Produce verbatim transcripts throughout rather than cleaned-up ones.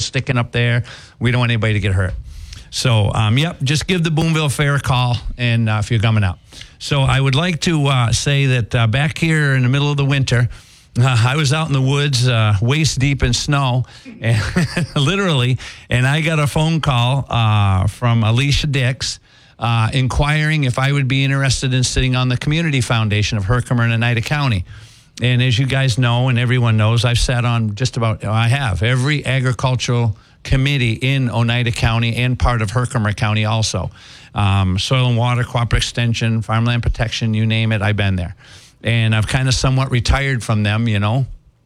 sticking up there. We don't want anybody to get hurt. So, um, yep, just give the Boonville Fair a call, and uh, if you're coming out. So I would like to uh, say that uh, back here in the middle of the winter, uh, I was out in the woods, uh, waist deep in snow, and literally, and I got a phone call uh, from Alicia Dix uh, inquiring if I would be interested in sitting on the Community Foundation of Herkimer and Oneida County. And as you guys know, and everyone knows, I've sat on just about, I have, every agricultural committee in Oneida County and part of Herkimer County also. Um, soil and water, cooperative extension, farmland protection, you name it, I've been there. And I've kind of somewhat retired from them, you know.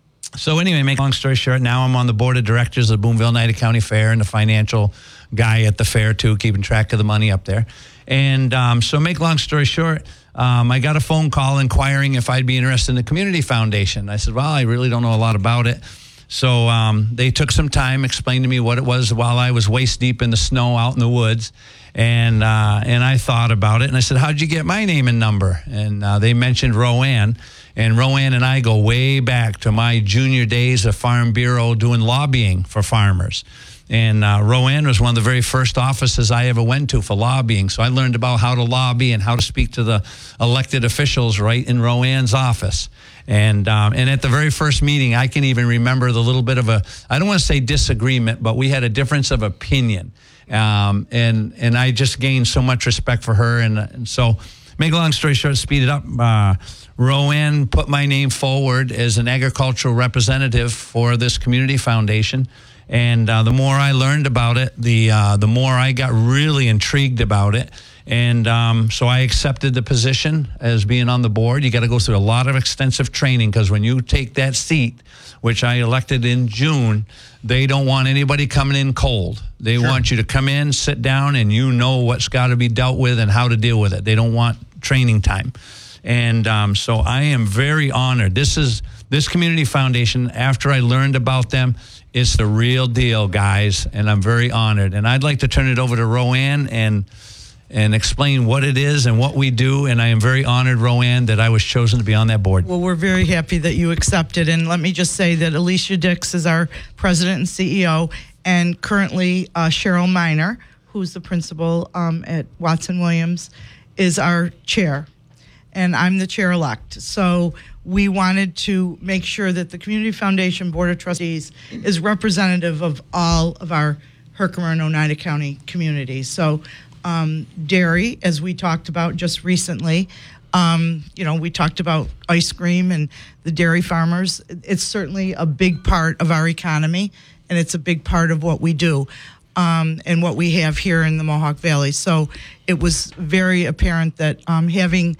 So anyway, make a long story short, now I'm on the board of directors of the Boonville Oneida County Fair and the financial guy at the fair too, keeping track of the money up there. And um, so make long story short, um, I got a phone call inquiring if I'd be interested in the Community Foundation. I said, well, I really don't know a lot about it. So um, they took some time, explained to me what it was while I was waist deep in the snow out in the woods. And uh, and I thought about it, and I said, how'd you get my name and number? And uh, they mentioned Roanne. And Roanne and I go way back to my junior days of Farm Bureau doing lobbying for farmers. And uh, Roanne was one of the very first offices I ever went to for lobbying. So I learned about how to lobby and how to speak to the elected officials right in Roanne's office. And um, and at the very first meeting, I can even remember the little bit of a, I don't want to say disagreement, but we had a difference of opinion. Um, and and I just gained so much respect for her. And, and so, make a long story short, speed it up. Uh, Roanne put my name forward as an agricultural representative for this community foundation. And uh, the more I learned about it, the uh, the more I got really intrigued about it. And um, so I accepted the position as being on the board. You got to go through a lot of extensive training, because when you take that seat, which I elected in June, they don't want anybody coming in cold. They sure. want you to come in, sit down, and you know what's got to be dealt with and how to deal with it. They don't want training time. And um, so I am very honored. This is this community foundation, after I learned about them, it's the real deal, guys, and I'm very honored. And I'd like to turn it over to Roanne and and explain what it is and what we do. And I am very honored, Roanne, that I was chosen to be on that board. Well, we're very happy that you accepted. And let me just say that Alicia Dix is our president and C E O, and currently uh, Cheryl Miner, who's the principal um, at Watson Williams, is our chair. And I'm the chair-elect. So we wanted to make sure that the Community Foundation Board of Trustees is representative of all of our Herkimer and Oneida County communities. So um, dairy, as we talked about just recently, um, you know, we talked about ice cream and the dairy farmers. It's certainly a big part of our economy, and it's a big part of what we do. Um, and what we have here in the Mohawk Valley. So it was very apparent that um, having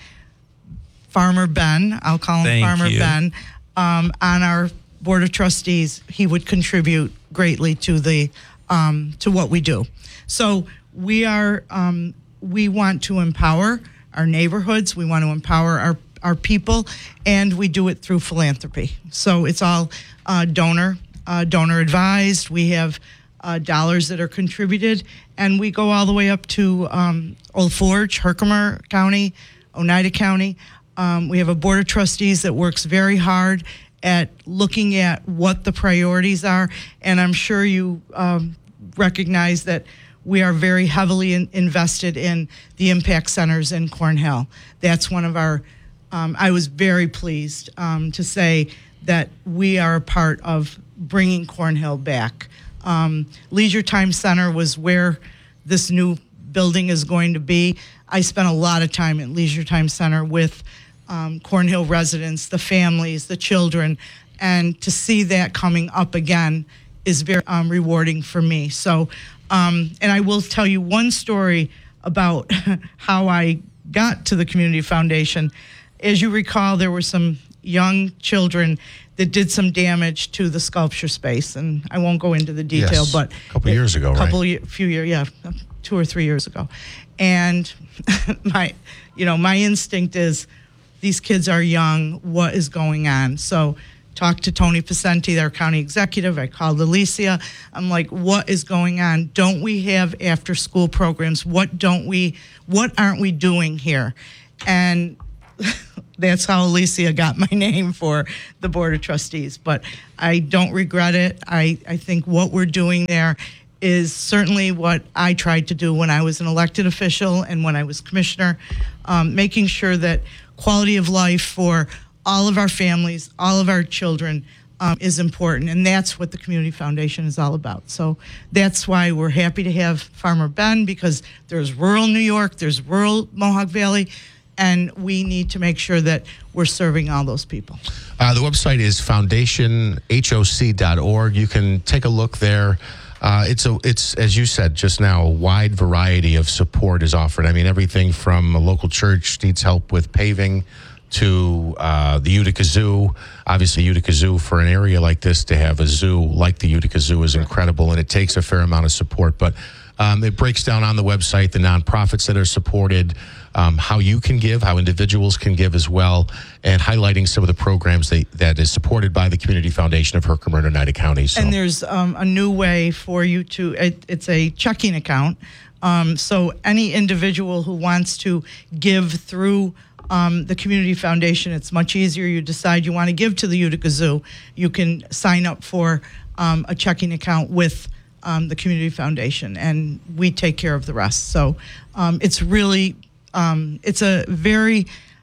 Farmer Ben, I'll call him Thank Farmer you. Ben, um, on our Board of Trustees, he would contribute greatly to the um, to what we do. So we are um, we want to empower our neighborhoods. We want to empower our our people, and we do it through philanthropy. So it's all uh, donor uh, donor advised. We have uh, dollars that are contributed, and we go all the way up to um, Old Forge, Herkimer County, Oneida County. Um, we have a board of trustees that works very hard at looking at what the priorities are, and I'm sure you um, recognize that we are very heavily in, invested in the impact centers in Cornhill. That's one of our, um, I was very pleased um, to say that we are a part of bringing Cornhill back. Um, Leisure Time Center was where this new building is going to be. I spent a lot of time at Leisure Time Center with um, Cornhill residents, the families, the children, and to see that coming up again is very um, rewarding for me. So, um, and I will tell you one story about how I got to the Community Foundation. As you recall, there were some young children that did some damage to the sculpture space, and I won't go into the detail, yes, but a couple it, years ago, couple right? Couple, few years, yeah, two or three years ago, and my, you know, my instinct is, these kids are young. What is going on? So, talked to Tony Pacenti, their county executive. I called Alicia. I'm like, what is going on? Don't we have after-school programs? What don't we? What aren't we doing here? And that's how Alicia got my name for the Board of Trustees. But I don't regret it. I, I think what we're doing there is certainly what I tried to do when I was an elected official and when I was commissioner, um, making sure that quality of life for all of our families, all of our children um, is important. And that's what the Community Foundation is all about. So that's why we're happy to have Farmer Ben, because there's rural New York, there's rural Mohawk Valley, and we need to make sure that we're serving all those people. Uh, the website is foundation hoc dot org. You can take a look there. Uh, it's a, it's as you said just now, a wide variety of support is offered. I mean, everything from a local church needs help with paving to uh, the Utica Zoo. Obviously, Utica Zoo, for an area like this to have a zoo like the Utica Zoo is incredible, and it takes a fair amount of support. But um, it breaks down on the website the nonprofits that are supported, um, how you can give, how individuals can give as well, and highlighting some of the programs that, that is supported by the Community Foundation of Herkimer and Oneida County. So. And there's um, a new way for you to, it, it's a checking account. Um, so any individual who wants to give through um, the Community Foundation, it's much easier. You decide you want to give to the Utica Zoo, you can sign up for um, a checking account with um, the Community Foundation, and we take care of the rest. So um, it's really, um, it's a very,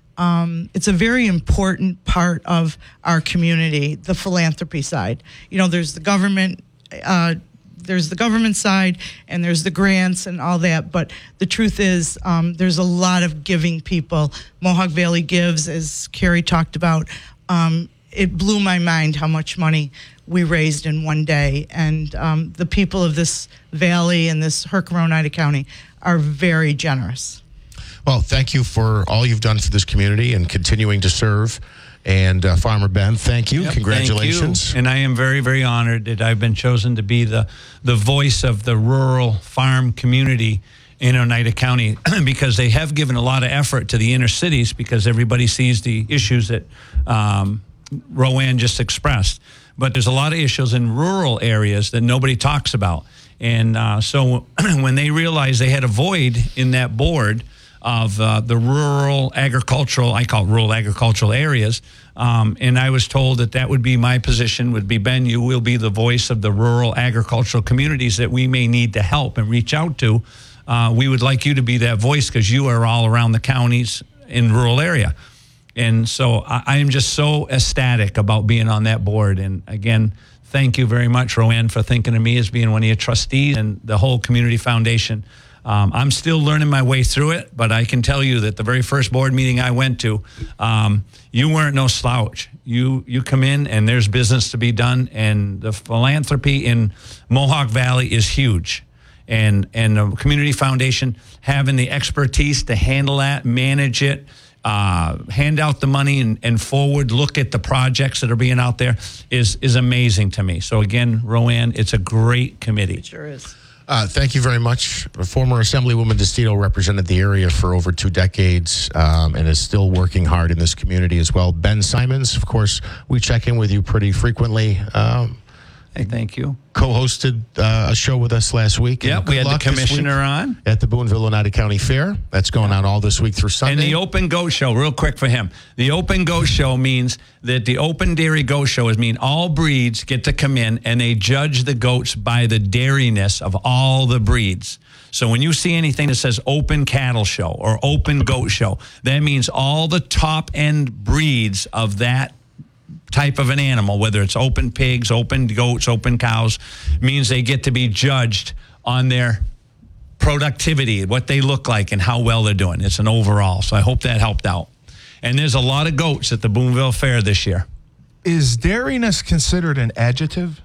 Um, it's a very important part of our community, the philanthropy side. You know, there's the government, uh, there's the government side, and there's the grants and all that. But the truth is, um, there's a lot of giving people. Mohawk Valley Gives, as Carrie talked about. Um, it blew my mind how much money we raised in one day. And um, the people of this valley and this Herkimer Oneida County are very generous. Well, thank you for all you've done for this community and continuing to serve. And uh, Farmer Ben, thank you. Yep, Congratulations. Thank you. And I am very, very honored that I've been chosen to be the, the voice of the rural farm community in Oneida County, because they have given a lot of effort to the inner cities, because everybody sees the issues that um, Roanne just expressed. But there's a lot of issues in rural areas that nobody talks about. And uh, so when they realized they had a void in that board of uh, the rural agricultural, I call it rural agricultural areas. Um, and I was told that that would be my position, would be, Ben, you will be the voice of the rural agricultural communities that we may need to help and reach out to. Uh, we would like you to be that voice because you are all around the counties in rural area. And so I, I am just so ecstatic about being on that board. And again, thank you very much, Roanne, for thinking of me as being one of your trustees and the whole Community Foundation. Um, I'm still learning my way through it, but I can tell you that the very first board meeting I went to, um, you weren't no slouch. You you come in and there's business to be done, and the philanthropy in Mohawk Valley is huge. And, and the Community Foundation having the expertise to handle that, manage it, uh, hand out the money and, and forward look at the projects that are being out there is, is amazing to me. So again, Roanne, it's a great committee. It sure is. Uh, thank you very much. Former Assemblywoman DeStito represented the area for over two decades um, and is still working hard in this community as well. Ben Simons, of course, we check in with you pretty frequently. Um, Hey, thank you. Co-hosted uh, a show with us last week. Yep, we had the commissioner on. At the Boonville Oneida County Fair. That's going on all this week through Sunday. And the Open Goat Show, real quick for him. The Open Goat Show means that the Open Dairy Goat Show is mean all breeds get to come in and they judge the goats by the dairiness of all the breeds. So when you see anything that says Open Cattle Show or Open Goat Show, that means all the top end breeds of that type of an animal, whether it's open pigs, open goats, open cows, means they get to be judged on their productivity, what they look like and how well they're doing. It's an overall. So I hope that helped out. And there's a lot of goats at the Boonville Fair this year. Is dairiness considered an adjective?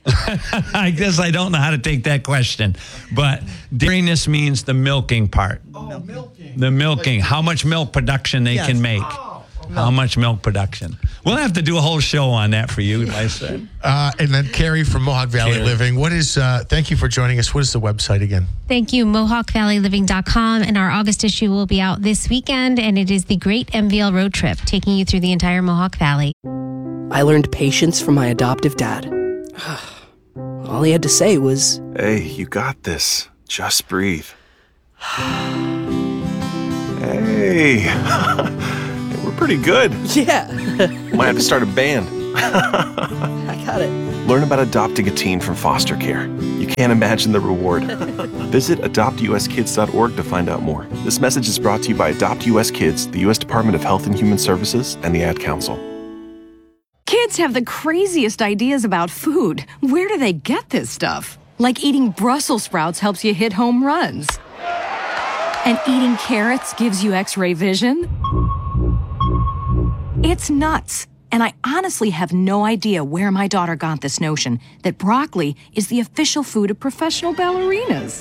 I guess I don't know how to take that question. But dairiness means the milking part. Oh, milking. The milking. How much milk production they Yes. can make. Oh. How much milk production. We'll have to do a whole show on that for you, I said. Uh, and then Carrie from Mohawk Valley Carrie. Living. What is, uh, thank you for joining us. What is the website again? Thank you, mohawk valley living dot com. And our August issue will be out this weekend, and it is the Great M V L Road Trip, taking you through the entire Mohawk Valley. I learned patience from my adoptive dad. All he had to say was, "Hey, you got this. Just breathe." Hey, we're pretty good. Yeah. Might have to start a band. I got it. Learn about adopting a teen from foster care. You can't imagine the reward. Visit adopt u s kids dot org to find out more. This message is brought to you by Adopt U S Kids, the U S Department of Health and Human Services, and the Ad Council. Kids have the craziest ideas about food. Where do they get this stuff? Like eating Brussels sprouts helps you hit home runs. And eating carrots gives you X-ray vision. It's nuts. And I honestly have no idea where my daughter got this notion that broccoli is the official food of professional ballerinas.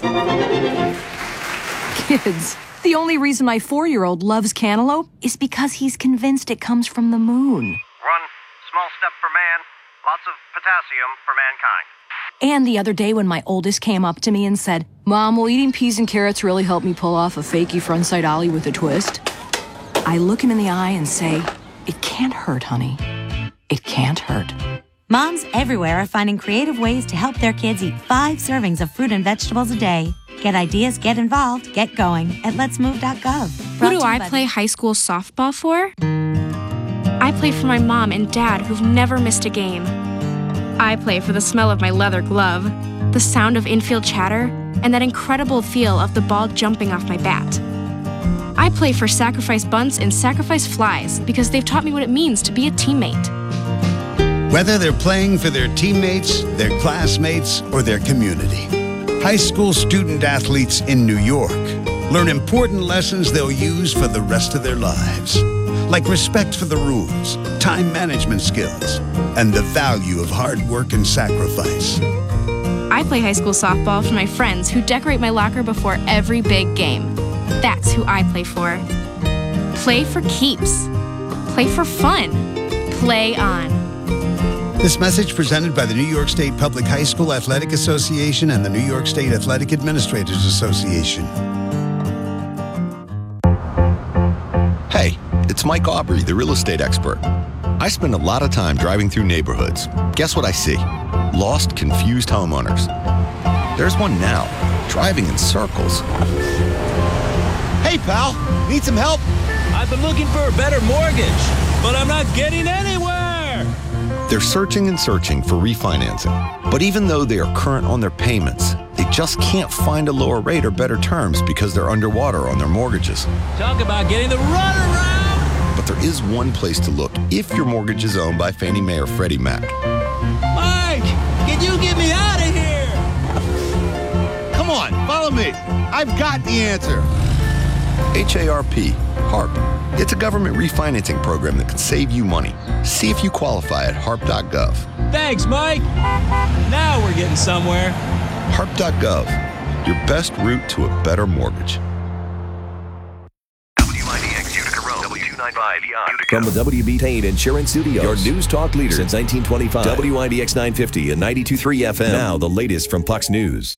Kids, the only reason my four-year-old loves cantaloupe is because he's convinced it comes from the moon. One small step for man, lots of potassium for mankind. And the other day when my oldest came up to me and said, Mom, will eating peas and carrots really help me pull off a fakey frontside ollie with a twist? I look him in the eye and say, it can't hurt, honey. It can't hurt. Moms everywhere are finding creative ways to help their kids eat five servings of fruit and vegetables a day. Get ideas, get involved, get going at lets move dot gov. Who do I play high school softball for? I play for my mom and dad who've never missed a game. I play for the smell of my leather glove, the sound of infield chatter, and that incredible feel of the ball jumping off my bat. I play for Sacrifice Bunts and Sacrifice Flies because they've taught me what it means to be a teammate. Whether they're playing for their teammates, their classmates, or their community, high school student athletes in New York learn important lessons they'll use for the rest of their lives, like respect for the rules, time management skills, and the value of hard work and sacrifice. I play high school softball for my friends who decorate my locker before every big game. That's who I play for. Play for keeps. Play for fun. Play on. This message presented by the New York State Public High School Athletic Association and the New York State Athletic Administrators Association. Hey, it's Mike Aubrey, the real estate expert. I spend a lot of time driving through neighborhoods. Guess what I see? Lost, confused homeowners. There's one now, driving in circles. Hey, pal, need some help? I've been looking for a better mortgage, but I'm not getting anywhere. They're searching and searching for refinancing. But even though they are current on their payments, they just can't find a lower rate or better terms because they're underwater on their mortgages. Talk about getting the runaround. But there is one place to look if your mortgage is owned by Fannie Mae or Freddie Mac. Mike, can you get me out of here? Come on, follow me. I've got the answer. H A R P, HARP. It's a government refinancing program that can save you money. See if you qualify at harp dot gov. Thanks, Mike. Now we're getting somewhere. harp dot gov, your best route to a better mortgage. W I D X Utica Road, W two ninety-five Utica. From the W B Tain Insurance Studios, your news talk leader since nineteen twenty-five. W I D X nine fifty and ninety-two point three F M. Now the latest from Fox News.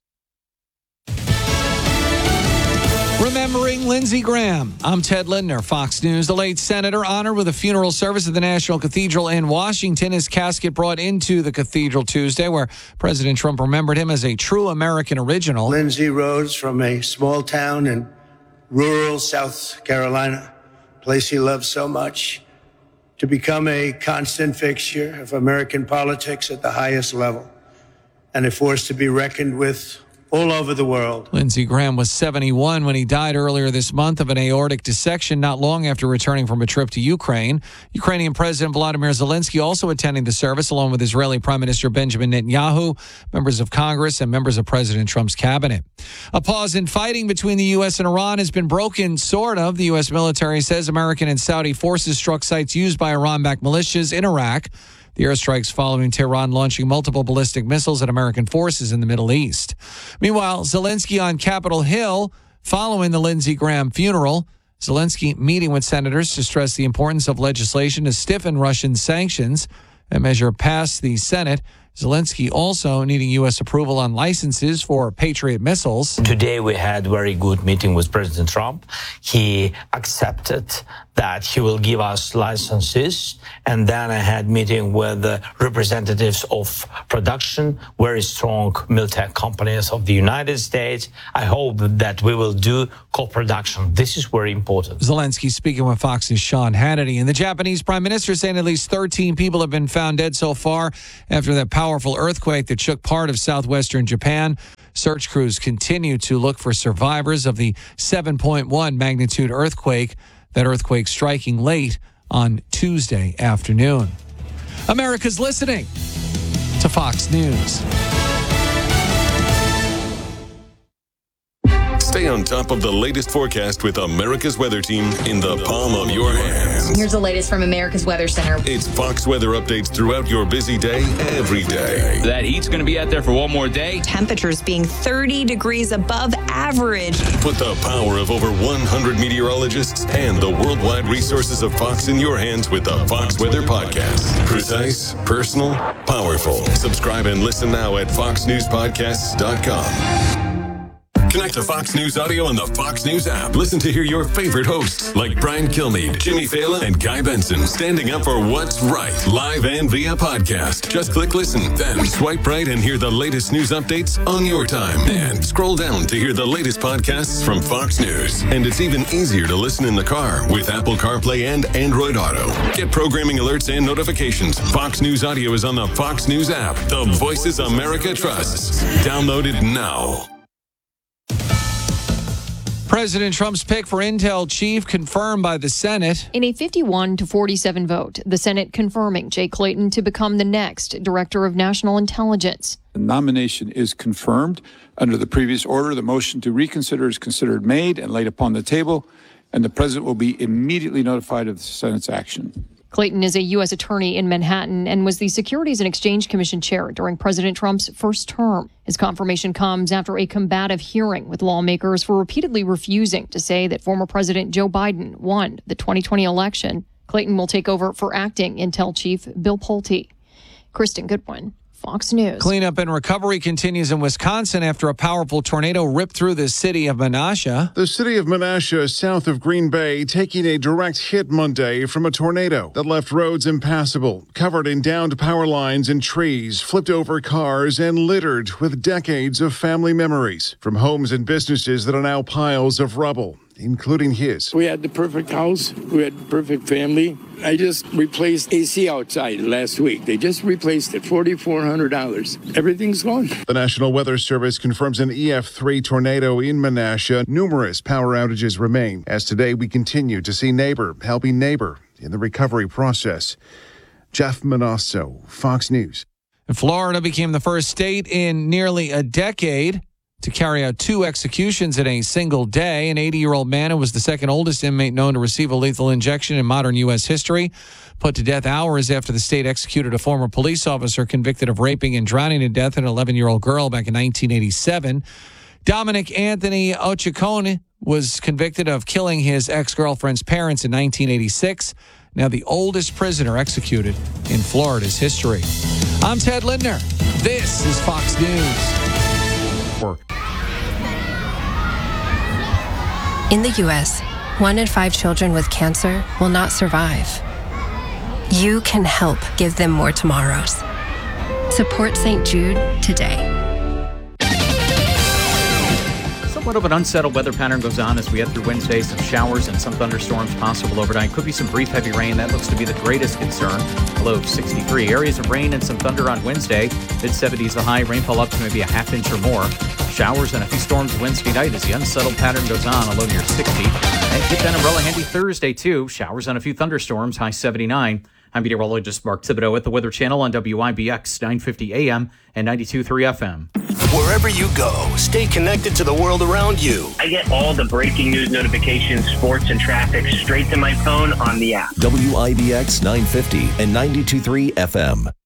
Remembering Lindsey Graham. I'm Ted Lindner, Fox News. The late senator honored with a funeral service at the National Cathedral in Washington. His casket brought into the cathedral Tuesday, where President Trump remembered him as a true American original. Lindsey rose from a small town in rural South Carolina, a place he loved so much, to become a constant fixture of American politics at the highest level, and a force to be reckoned with all over the world. Lindsey Graham was seventy-one when he died earlier this month of an aortic dissection, not long after returning from a trip to Ukraine. Ukrainian President Volodymyr Zelensky also attending the service, along with Israeli Prime Minister Benjamin Netanyahu, members of Congress, and members of President Trump's cabinet. A pause in fighting between the U S and Iran has been broken, sort of. The U S military says American and Saudi forces struck sites used by Iran-backed militias in Iraq. The airstrikes following Tehran launching multiple ballistic missiles at American forces in the Middle East. Meanwhile, Zelensky on Capitol Hill following the Lindsey Graham funeral. Zelensky meeting with senators to stress the importance of legislation to stiffen Russian sanctions. That measure passed the Senate. Zelensky also needing U S approval on licenses for Patriot missiles. Today we had very good meeting with President Trump. He accepted that he will give us licenses. And then I had meeting with the representatives of production, very strong military companies of the United States. I hope that we will do co-production. This is very important. Zelensky speaking with Fox's Sean Hannity. And the Japanese prime minister saying at least thirteen people have been found dead so far after that powerful earthquake that shook part of southwestern Japan. Search crews continue to look for survivors of the seven point one magnitude earthquake, that earthquake striking late on Tuesday afternoon. America's listening to Fox News. Stay on top of the latest forecast with America's Weather Team in the palm of your hands. Here's the latest from America's Weather Center. It's Fox weather updates throughout your busy day, every day. That heat's going to be out there for one more day. Temperatures being thirty degrees above average. Put the power of over one hundred meteorologists and the worldwide resources of Fox in your hands with the Fox Weather Podcast. Precise, personal, powerful. Subscribe and listen now at fox news podcasts dot com. Connect to Fox News Audio on the Fox News app. Listen to hear your favorite hosts like Brian Kilmeade, Jimmy Fallon, and Guy Benson standing up for what's right, live and via podcast. Just click listen, then swipe right and hear the latest news updates on your time. And scroll down to hear the latest podcasts from Fox News. And it's even easier to listen in the car with Apple CarPlay and Android Auto. Get programming alerts and notifications. Fox News Audio is on the Fox News app. The voices America trusts. Download it now. President Trump's pick for Intel chief confirmed by the Senate. In a fifty-one to forty-seven vote, the Senate confirming Jay Clayton to become the next Director of National Intelligence. The nomination is confirmed. Under the previous order, the motion to reconsider is considered made and laid upon the table, and the President will be immediately notified of the Senate's action. Clayton is a U S attorney in Manhattan and was the Securities and Exchange Commission chair during President Trump's first term. His confirmation comes after a combative hearing with lawmakers for repeatedly refusing to say that former President Joe Biden won the twenty twenty election. Clayton will take over for acting Intel chief Bill Pulte. Kristen Goodwin, Fox News. Cleanup and recovery continues in Wisconsin after a powerful tornado ripped through the city of Menasha. The city of Menasha, south of Green Bay, taking a direct hit Monday from a tornado that left roads impassable, covered in downed power lines and trees, flipped over cars, and littered with decades of family memories from homes and businesses that are now piles of rubble, including his. We had the perfect house. We had the perfect family. I just replaced A C outside last week. They just replaced it, four thousand four hundred dollars. Everything's gone. The National Weather Service confirms an E F three tornado in Menasha. Numerous power outages remain, as today we continue to see neighbor helping neighbor in the recovery process. Jeff Manasso, Fox News. Florida became the first state in nearly a decade to carry out two executions in a single day. An eighty-year-old man who was the second oldest inmate known to receive a lethal injection in modern U S history, put to death hours after the state executed a former police officer convicted of raping and drowning to death an eleven-year-old girl back in nineteen eighty-seven. Dominic Anthony Ochacone was convicted of killing his ex-girlfriend's parents in nineteen eighty-six. Now the oldest prisoner executed in Florida's history. I'm Ted Lindner. This is Fox News. In the U S, one in five children with cancer will not survive. You can help give them more tomorrows. Support Saint Jude today. Somewhat of an unsettled weather pattern goes on as we head through Wednesday. Some showers and some thunderstorms possible overnight. Could be some brief heavy rain. That looks to be the greatest concern. A low of sixty-three. Areas of rain and some thunder on Wednesday. mid seventies the high. Rainfall up to maybe a half inch or more. Showers and a few storms Wednesday night as the unsettled pattern goes on. A low near sixty. And get that umbrella handy Thursday, too. Showers and a few thunderstorms. High seventy-nine. I'm meteorologist Mark Thibodeau at the Weather Channel on W I B X nine fifty A M and ninety-two point three F M. Wherever you go, stay connected to the world around you. I get all the breaking news notifications, sports, and traffic straight to my phone on the app. W I B X nine fifty and ninety-two point three F M.